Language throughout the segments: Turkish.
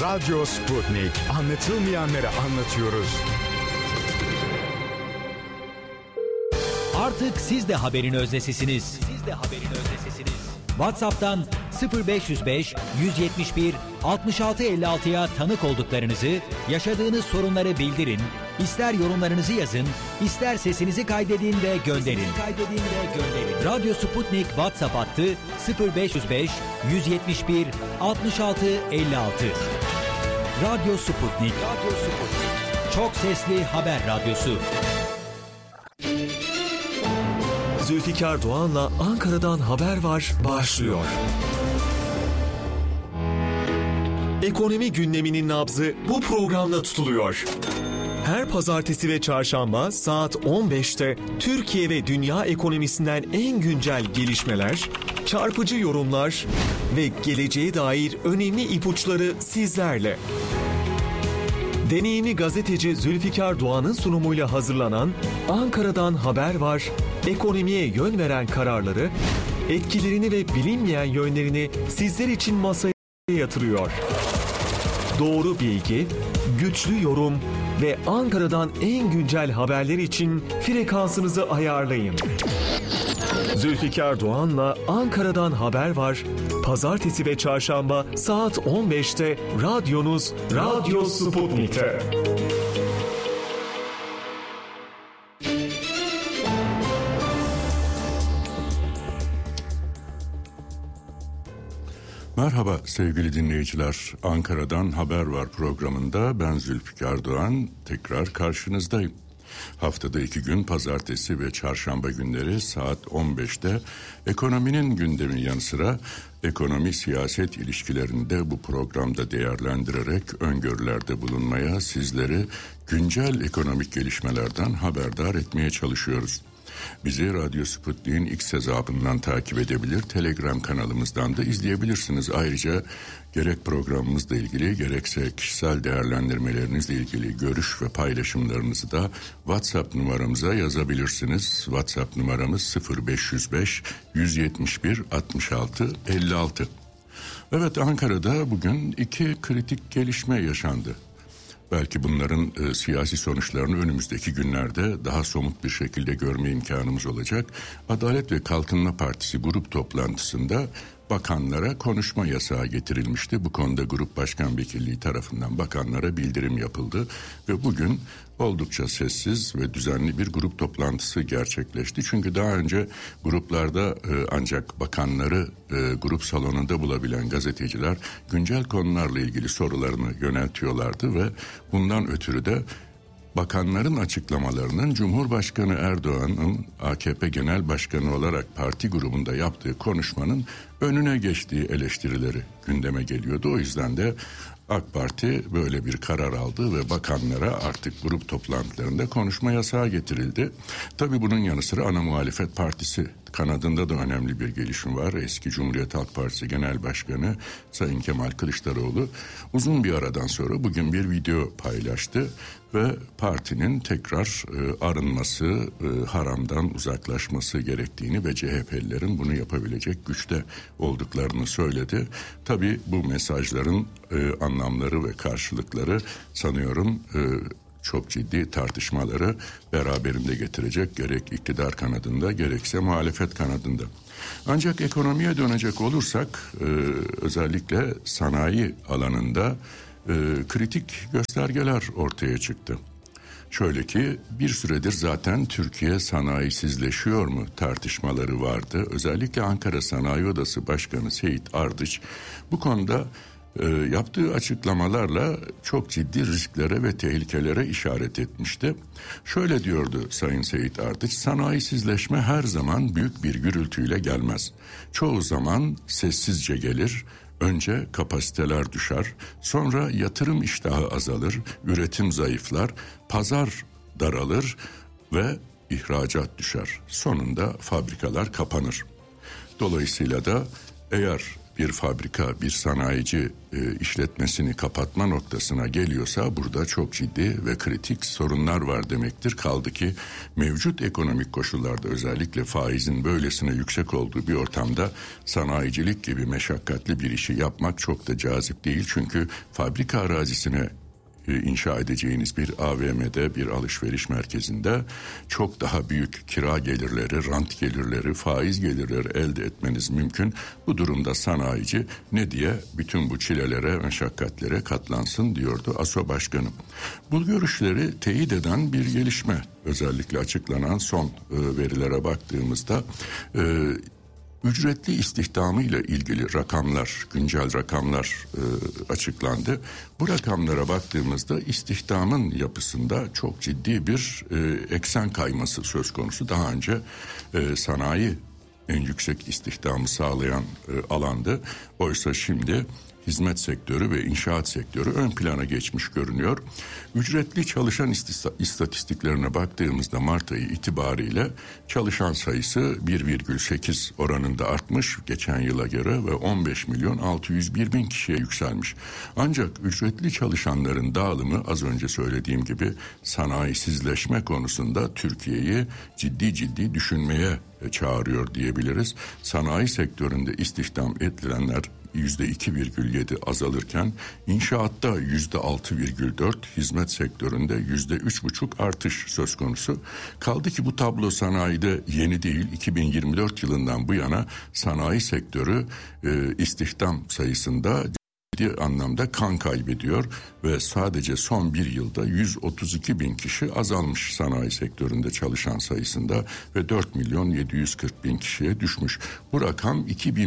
Radyo Sputnik. Anlatılmayanları anlatıyoruz. Artık siz de haberin öznesisiniz. WhatsApp'tan 0505 171 6656'ya tanık olduklarınızı, yaşadığınız sorunları bildirin, ister yorumlarınızı yazın, ister sesinizi kaydedin ve gönderin. Radyo Sputnik WhatsApp hattı 0505 171 6656. Radyo Sputnik. Çok sesli haber radyosu. Zülfikar Doğan'la Ankara'dan haber var başlıyor. Ekonomi gündeminin nabzı bu programda tutuluyor. Her pazartesi ve çarşamba saat 15'te Türkiye ve dünya ekonomisinden en güncel gelişmeler, çarpıcı yorumlar ve geleceğe dair önemli ipuçları sizlerle. Deneyimli gazeteci Zülfikar Doğan'ın sunumuyla hazırlanan Ankara'dan haber var, ekonomiye yön veren kararları, etkilerini ve bilinmeyen yönlerini sizler için masaya yatırıyor. Doğru bilgi, güçlü yorum ve Ankara'dan en güncel haberler için frekansınızı ayarlayın. Zülfikar Doğan'la Ankara'dan haber var. Pazartesi ve çarşamba saat 15'te radyonuz Radyo Sputnik'te. Merhaba sevgili dinleyiciler. Ankara'dan Haber Var programında ben Zülfikar Doğan tekrar karşınızdayım. Haftada 2 gün pazartesi ve çarşamba günleri saat 15'te ekonominin gündemi yanı sıra ekonomi siyaset ilişkilerini de bu programda değerlendirerek öngörülerde bulunmaya, sizleri güncel ekonomik gelişmelerden haberdar etmeye çalışıyoruz. Bizi Radyo Sputnik'in X hesabından takip edebilir, Telegram kanalımızdan da izleyebilirsiniz. Ayrıca gerek programımızla ilgili gerekse kişisel değerlendirmelerinizle ilgili görüş ve paylaşımlarınızı da WhatsApp numaramıza yazabilirsiniz. WhatsApp numaramız 0505 171 66 56. Evet, Ankara'da bugün 2 kritik gelişme yaşandı. Belki bunların siyasi sonuçlarını önümüzdeki günlerde daha somut bir şekilde görme imkanımız olacak. Adalet ve Kalkınma Partisi grup toplantısında bakanlara konuşma yasağı getirilmişti. Bu konuda Grup Başkan Vekilliği tarafından bakanlara bildirim yapıldı ve bugün oldukça sessiz ve düzenli bir grup toplantısı gerçekleşti. Çünkü daha önce gruplarda ancak bakanları grup salonunda bulabilen gazeteciler güncel konularla ilgili sorularını yöneltiyorlardı ve bundan ötürü de bakanların açıklamalarının Cumhurbaşkanı Erdoğan'ın AKP Genel Başkanı olarak parti grubunda yaptığı konuşmanın önüne geçtiği eleştirileri gündeme geliyordu. O yüzden de AK Parti böyle bir karar aldı ve bakanlara artık grup toplantılarında konuşma yasağı getirildi. Tabii bunun yanı sıra ana muhalefet partisi kanadında da önemli bir gelişim var. Eski Cumhuriyet Halk Partisi Genel Başkanı Sayın Kemal Kılıçdaroğlu uzun bir aradan sonra bugün bir video paylaştı ve partinin tekrar arınması, haramdan uzaklaşması gerektiğini ve CHP'lilerin bunu yapabilecek güçte olduklarını söyledi. Tabii bu mesajların anlamları ve karşılıkları sanıyorum çok ciddi tartışmaları beraberinde getirecek, gerek iktidar kanadında gerekse muhalefet kanadında. Ancak ekonomiye dönecek olursak özellikle sanayi alanında kritik göstergeler ortaya çıktı. Şöyle ki bir süredir zaten Türkiye sanayisizleşiyor mu tartışmaları vardı. Özellikle Ankara Sanayi Odası Başkanı Seyit Ardıç bu konuda yaptığı açıklamalarla çok ciddi risklere ve tehlikelere işaret etmişti. Şöyle diyordu Sayın Seyit Ardıç, sanayisizleşme her zaman büyük bir gürültüyle gelmez. Çoğu zaman sessizce gelir. Önce kapasiteler düşer, sonra yatırım iştahı azalır, üretim zayıflar, pazar daralır ve ihracat düşer. Sonunda fabrikalar kapanır. Dolayısıyla da eğer bir fabrika, bir sanayici işletmesini kapatma noktasına geliyorsa burada çok ciddi ve kritik sorunlar var demektir. Kaldı ki mevcut ekonomik koşullarda özellikle faizin böylesine yüksek olduğu bir ortamda sanayicilik gibi meşakkatli bir işi yapmak çok da cazip değil. Çünkü fabrika arazisine inşa edeceğiniz bir AVM'de, bir alışveriş merkezinde çok daha büyük kira gelirleri, rant gelirleri, faiz gelirleri elde etmeniz mümkün. Bu durumda sanayici ne diye bütün bu çilelere, meşakkatlere katlansın diyordu ASO Başkanı. Bu görüşleri teyit eden bir gelişme, özellikle açıklanan son verilere baktığımızda ücretli istihdamı ile ilgili rakamlar, güncel rakamlar açıklandı. Bu rakamlara baktığımızda istihdamın yapısında çok ciddi bir eksen kayması söz konusu. Daha önce sanayi en yüksek istihdamı sağlayan alandı. Oysa şimdi hizmet sektörü ve inşaat sektörü ön plana geçmiş görünüyor. Ücretli çalışan istatistiklerine baktığımızda Mart ayı itibariyle çalışan sayısı 1,8 oranında artmış geçen yıla göre ve 15.601.000 kişiye yükselmiş. Ancak ücretli çalışanların dağılımı az önce söylediğim gibi sanayisizleşme konusunda Türkiye'yi ciddi düşünmeye çağırıyor diyebiliriz. Sanayi sektöründe istihdam edilenler %2,7 azalırken inşaatta %6,4, hizmet sektöründe %3,5 artış söz konusu. Kaldı ki bu tablo sanayide yeni değil. 2024 yılından bu yana sanayi sektörü istihdam sayısında ciddi anlamda kan kaybediyor ve sadece son bir yılda 132.000 kişi azalmış sanayi sektöründe çalışan sayısında ve 4.740.000 kişiye düşmüş. Bu rakam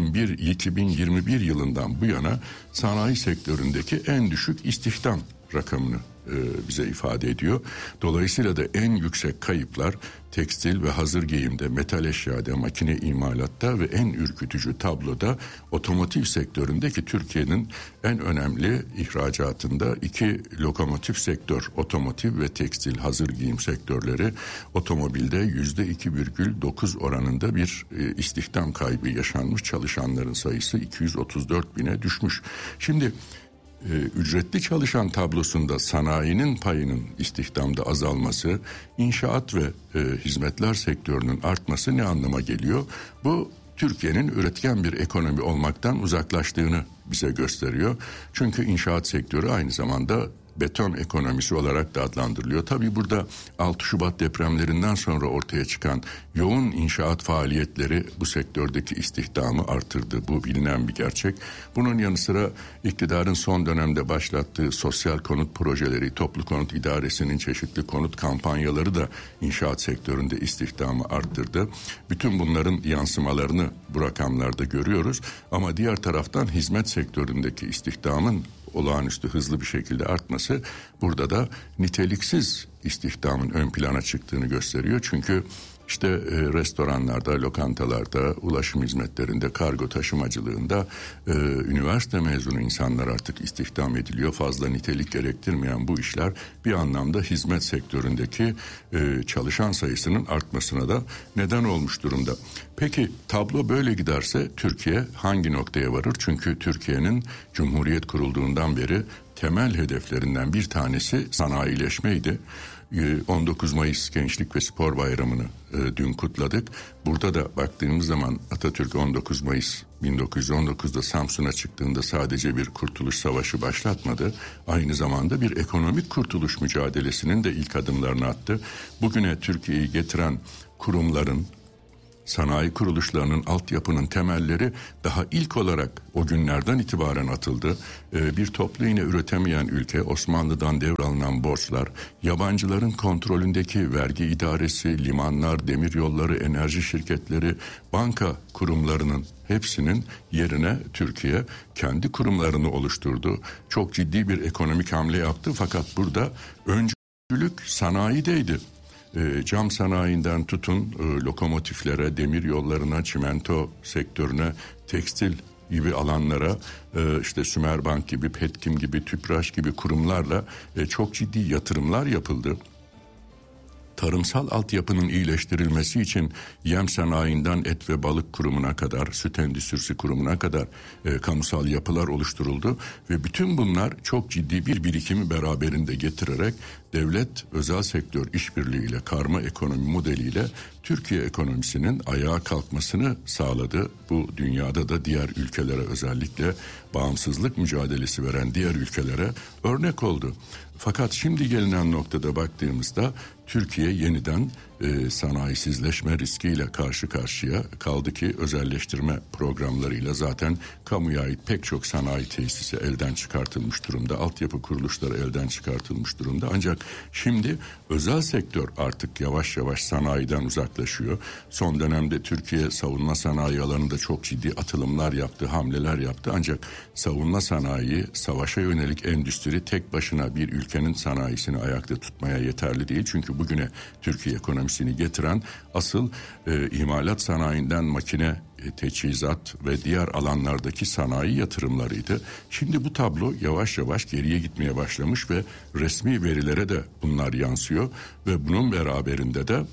2021 yılından bu yana sanayi sektöründeki en düşük istihdam rakamını bize ifade ediyor. Dolayısıyla da en yüksek kayıplar tekstil ve hazır giyimde, metal eşyada, makine imalatta ve en ürkütücü tabloda otomotiv sektöründeki Türkiye'nin en önemli ihracatında iki lokomotif sektör, otomotiv ve tekstil hazır giyim sektörleri, otomobilde %2,9 oranında bir istihdam kaybı yaşanmış, çalışanların sayısı 234.000'e düşmüş. Şimdi ücretli çalışan tablosunda sanayinin payının istihdamda azalması, inşaat ve hizmetler sektörünün artması ne anlama geliyor? Bu Türkiye'nin üretken bir ekonomi olmaktan uzaklaştığını bize gösteriyor. Çünkü inşaat sektörü aynı zamanda beton ekonomisi olarak da adlandırılıyor. Tabii burada 6 Şubat depremlerinden sonra ortaya çıkan yoğun inşaat faaliyetleri bu sektördeki istihdamı artırdı. Bu bilinen bir gerçek. Bunun yanı sıra iktidarın son dönemde başlattığı sosyal konut projeleri, toplu konut idaresinin çeşitli konut kampanyaları da inşaat sektöründe istihdamı arttırdı. Bütün bunların yansımalarını bu rakamlarda görüyoruz. Ama diğer taraftan hizmet sektöründeki istihdamın olağanüstü hızlı bir şekilde artması burada da niteliksiz istihdamın ön plana çıktığını gösteriyor. Çünkü işte restoranlarda, lokantalarda, ulaşım hizmetlerinde, kargo taşımacılığında üniversite mezunu insanlar artık istihdam ediliyor. Fazla nitelik gerektirmeyen bu işler bir anlamda hizmet sektöründeki çalışan sayısının artmasına da neden olmuş durumda. Peki tablo böyle giderse Türkiye hangi noktaya varır? Çünkü Türkiye'nin Cumhuriyet kurulduğundan beri temel hedeflerinden bir tanesi sanayileşmeydi. 19 Mayıs Gençlik ve Spor Bayramı'nı dün kutladık. Burada da baktığımız zaman Atatürk 19 Mayıs 1919'da Samsun'a çıktığında sadece bir kurtuluş savaşı başlatmadı. Aynı zamanda bir ekonomik kurtuluş mücadelesinin de ilk adımlarını attı. Bugüne Türkiye'yi getiren kurumların, sanayi kuruluşlarının altyapının temelleri daha ilk olarak o günlerden itibaren atıldı. Bir toplu iğne üretemeyen ülke, Osmanlı'dan devralınan borçlar, yabancıların kontrolündeki vergi idaresi, limanlar, demiryolları, enerji şirketleri, banka kurumlarının hepsinin yerine Türkiye kendi kurumlarını oluşturdu. Çok ciddi bir ekonomik hamle yaptı fakat burada öncülük sanayideydi. Cam sanayinden tutun lokomotiflere, demir yollarına, çimento sektörüne, tekstil gibi alanlara, işte Sümerbank gibi, Petkim gibi, Tüpraş gibi kurumlarla çok ciddi yatırımlar yapıldı. tarımsal altyapının iyileştirilmesi için yem sanayinden et ve balık kurumuna kadar, süt endüstrisi kurumuna kadar kamusal yapılar oluşturuldu ve bütün bunlar çok ciddi bir birikimi beraberinde getirerek devlet özel sektör işbirliğiyle, karma ekonomi modeliyle Türkiye ekonomisinin ayağa kalkmasını sağladı. Bu dünyada da diğer ülkelere, özellikle bağımsızlık mücadelesi veren diğer ülkelere örnek oldu. Fakat şimdi gelinen noktada baktığımızda Türkiye yeniden sanayisizleşme riskiyle karşı karşıya kaldı ki özelleştirme programlarıyla zaten kamuya ait pek çok sanayi tesisi elden çıkartılmış durumda. Altyapı kuruluşları elden çıkartılmış durumda. Ancak şimdi özel sektör artık yavaş yavaş sanayiden uzaklaşıyor. Son dönemde Türkiye savunma sanayi alanında çok ciddi atılımlar yaptı, hamleler yaptı. Ancak savunma sanayi, savaşa yönelik endüstri tek başına bir ülkenin sanayisini ayakta tutmaya yeterli değil. Çünkü bugüne Türkiye ekonomisini getiren asıl imalat sanayinden makine, teçhizat ve diğer alanlardaki sanayi yatırımlarıydı. Şimdi bu tablo yavaş yavaş geriye gitmeye başlamış ve resmi verilere de bunlar yansıyor ve bunun beraberinde de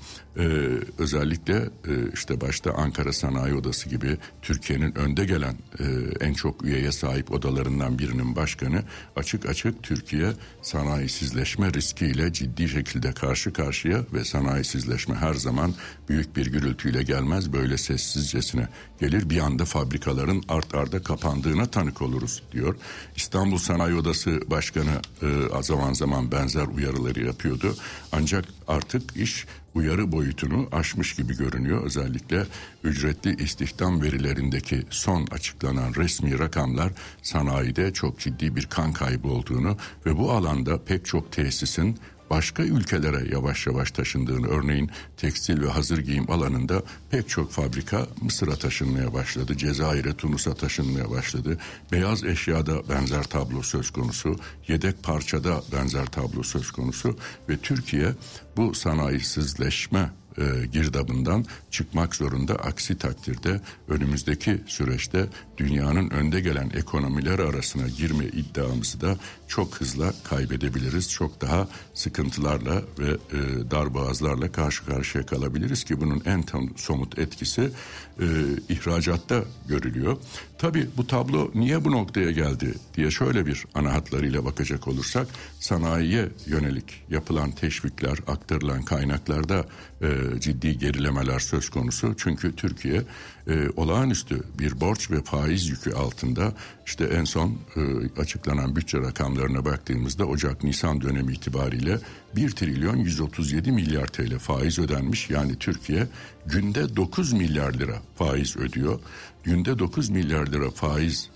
özellikle işte başta Ankara Sanayi Odası gibi Türkiye'nin önde gelen en çok üyeye sahip odalarından birinin başkanı açık açık Türkiye sanayisizleşme riskiyle ciddi şekilde karşı karşıya ve sanayisizleşme her zaman büyük bir gürültüyle gelmez, böyle sessizcesine gelir, bir anda fabrikaların art arda kapandığına tanık oluruz diyor. İstanbul Sanayi Odası Başkanı zaman zaman benzer uyarıları yapıyordu. Ancak artık iş uyarı boyutunu aşmış gibi görünüyor. Özellikle ücretli istihdam verilerindeki son açıklanan resmi rakamlar sanayide çok ciddi bir kan kaybı olduğunu ve bu alanda pek çok tesisin başka ülkelere yavaş yavaş taşındığını, örneğin tekstil ve hazır giyim alanında pek çok fabrika Mısır'a taşınmaya başladı. Cezayir'e, Tunus'a taşınmaya başladı. Beyaz eşyada benzer tablo söz konusu. Yedek parçada benzer tablo söz konusu. Ve Türkiye bu sanayisizleşme girdabından çıkmak zorunda. Aksi takdirde önümüzdeki süreçte dünyanın önde gelen ekonomiler arasına girme iddiamızı da çok hızla kaybedebiliriz. Çok daha sıkıntılarla ve darboğazlarla karşı karşıya kalabiliriz ki bunun en somut etkisi ihracatta görülüyor. Tabii bu tablo niye bu noktaya geldi diye şöyle bir ana hatlarıyla bakacak olursak, sanayiye yönelik yapılan teşvikler, aktarılan kaynaklarda ciddi gerilemeler söz konusu. Çünkü Türkiye olağanüstü bir borç ve faiz yükü altında. İşte en son açıklanan bütçe rakamlarına baktığımızda Ocak-Nisan dönemi itibariyle 1 trilyon 137 milyar TL faiz ödenmiş. Yani Türkiye günde 9 milyar lira faiz ödüyor. Günde 9 milyar lira faiz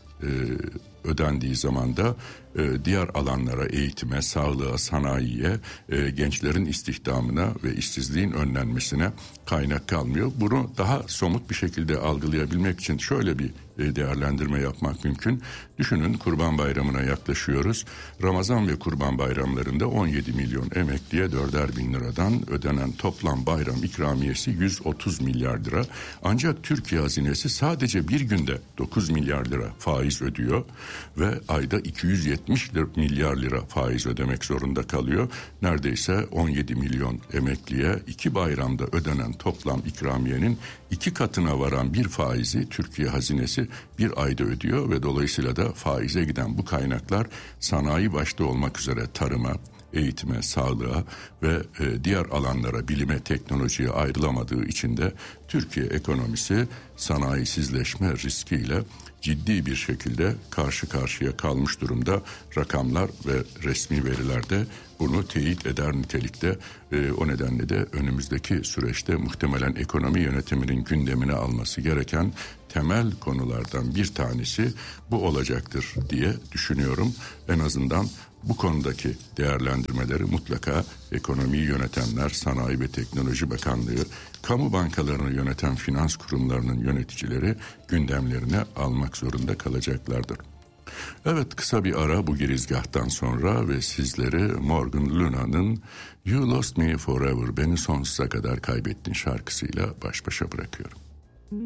ödendiği zaman da diğer alanlara, eğitime, sağlığa, sanayiye, gençlerin istihdamına ve işsizliğin önlenmesine kaynak kalmıyor. Bunu daha somut bir şekilde algılayabilmek için şöyle bir değerlendirme yapmak mümkün. Düşünün, Kurban Bayramı'na yaklaşıyoruz. Ramazan ve Kurban Bayramlarında 17 milyon emekliye 4'er bin liradan ödenen toplam bayram ikramiyesi 130 milyar lira. Ancak Türkiye hazinesi sadece bir günde 9 milyar lira faiz ödüyor ve ayda 270 milyar lira faiz ödemek zorunda kalıyor. Neredeyse 17 milyon emekliye 2 bayramda ödenen toplam ikramiyenin 2 katına varan bir faizi Türkiye hazinesi bir ayda ödüyor ve dolayısıyla da faize giden bu kaynaklar sanayi başta olmak üzere tarıma, eğitime, sağlığa ve diğer alanlara, bilime, teknolojiye ayrılamadığı için de Türkiye ekonomisi sanayisizleşme riskiyle ciddi bir şekilde karşı karşıya kalmış durumda. Rakamlar ve resmi veriler de bunu teyit eder nitelikte. O nedenle de önümüzdeki süreçte muhtemelen ekonomi yönetiminin gündemine alması gereken temel konulardan bir tanesi bu olacaktır diye düşünüyorum. En azından bu konudaki değerlendirmeleri mutlaka ekonomiyi yönetenler, Sanayi ve Teknoloji Bakanlığı, kamu bankalarını yöneten finans kurumlarının yöneticileri gündemlerine almak zorunda kalacaklardır. Evet, kısa bir ara bu girizgahtan sonra ve sizleri Morgan Luna'nın You Lost Me Forever, Beni Sonsuza Kadar Kaybettin şarkısıyla baş başa bırakıyorum.